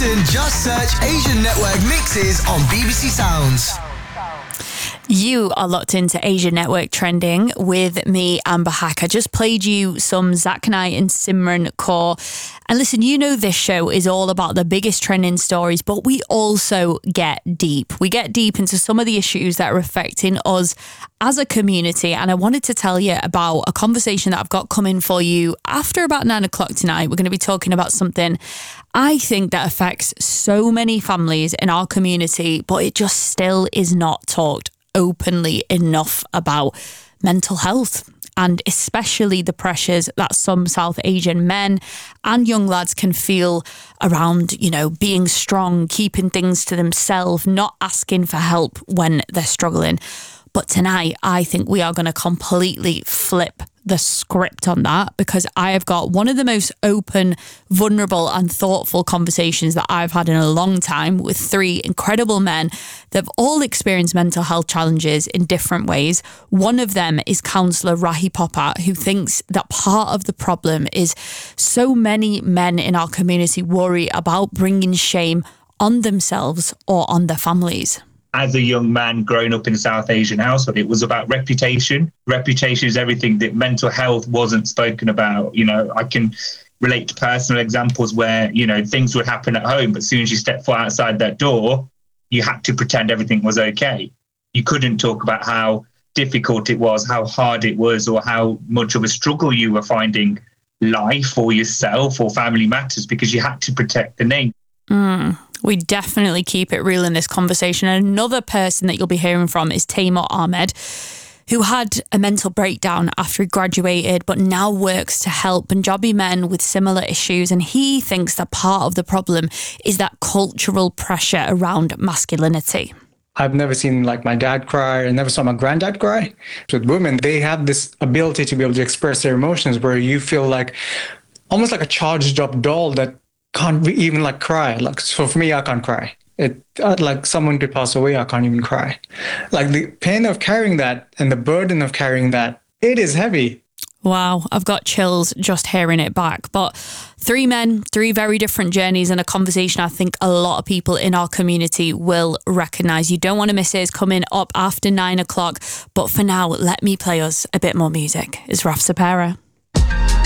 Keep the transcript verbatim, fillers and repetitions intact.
listen, just search Asian Network Mixes on B B C Sounds. You are locked into Asia Network Trending with me, Amber Hack. I just played you some Zach Knight and Simran Kaur. And listen, you know this show is all about the biggest trending stories, but we also get deep. We get deep into some of the issues that are affecting us as a community. And I wanted to tell you about a conversation that I've got coming for you after about nine o'clock tonight. We're going to be talking about something I think that affects so many families in our community, but it just still is not talked openly enough about: mental health, and especially the pressures that some South Asian men and young lads can feel around, you know, being strong, keeping things to themselves, not asking for help when they're struggling. But tonight, I think we are going to completely flip the script on that, because I have got one of the most open, vulnerable and thoughtful conversations that I've had in a long time with three incredible men that have all experienced mental health challenges in different ways. One of them is counsellor Rahi Popat, who thinks that part of the problem is so many men in our community worry about bringing shame on themselves or on their families. As a young man growing up in a South Asian household, it was about reputation. Reputation is everything. That mental health wasn't spoken about. You know, I can relate to personal examples where, you know, things would happen at home, but as soon as you step foot outside that door, you had to pretend everything was okay. You couldn't talk about how difficult it was, how hard it was, or how much of a struggle you were finding life or yourself or family matters, because you had to protect the name. Mm. We definitely keep it real in this conversation. And another person that you'll be hearing from is Taimur Ahmed, who had a mental breakdown after he graduated, but now works to help Punjabi men with similar issues. And he thinks that part of the problem is that cultural pressure around masculinity. I've never seen like my dad cry. I never saw my granddad cry. With women, they have this ability to be able to express their emotions where you feel like almost like a charged up doll that can't even like cry. Like, so for me, I can't cry. It uh, like someone could pass away, I can't even cry. Like the pain of carrying that and the burden of carrying that, it is heavy. Wow, I've got chills just hearing it back. But three men, three very different journeys, and a conversation I think a lot of people in our community will recognise. You don't want to miss it. It's coming up after nine o'clock. But for now, let me play us a bit more music. It's Raf Sapera.